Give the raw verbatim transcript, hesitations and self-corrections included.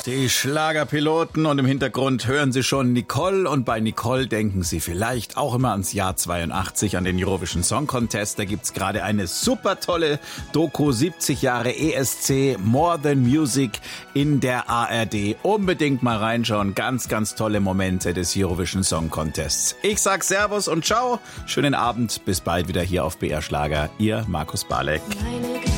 Die Schlagerpiloten und im Hintergrund hören Sie schon Nicole und bei Nicole denken Sie vielleicht auch immer ans Jahr zweiundachtzig, an den Eurovision Song Contest. Da gibt's gerade eine super tolle Doku, siebzig Jahre E S C, More Than Music in der A R D. Unbedingt mal reinschauen, ganz, ganz tolle Momente des Eurovision Song Contests. Ich sag Servus und Ciao, schönen Abend, bis bald wieder hier auf B R Schlager. Ihr Markus Balek.